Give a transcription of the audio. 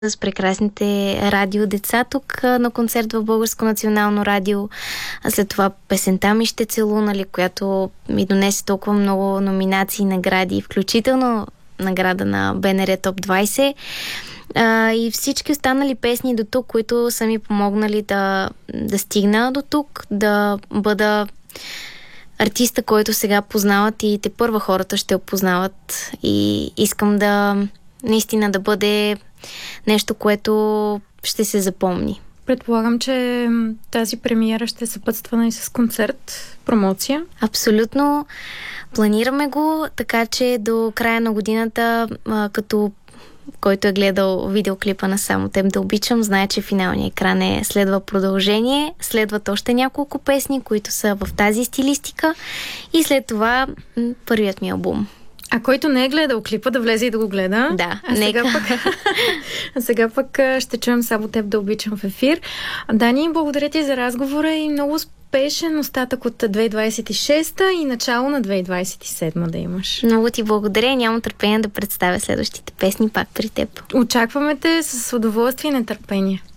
с прекрасните радиодеца тук на концерт в Българско национално радио. А след това песента ми "Ще целу", нали, която ми донесе толкова много номинации и награди, включително награда на БНР Топ 20. И всички останали песни до тук, които са ми помогнали да стигна до тук, да бъда артиста, който сега познават и тепърва хората ще опознават. И искам наистина да бъде нещо, което ще се запомни. Предполагам, че тази премиера ще е съпътствана и с концерт, промоция. Абсолютно. Планираме го, така че до края на годината, като който е гледал видеоклипа на "Само теб да обичам", знае, че финалният екран следва продължение, следват още няколко песни, които са в тази стилистика и след това първият ми албум. А който не е гледал клипа, да влезе и да го гледа. Да, сега пък ще чуем "Само теб да обичам" в ефир. Дани, благодаря ти за разговора и много успешен остатък от 2026 и начало на 2027 да имаш. Много ти благодаря. Нямам търпение да представя следващите песни пак при теб. Очакваме те с удоволствие и нетърпение.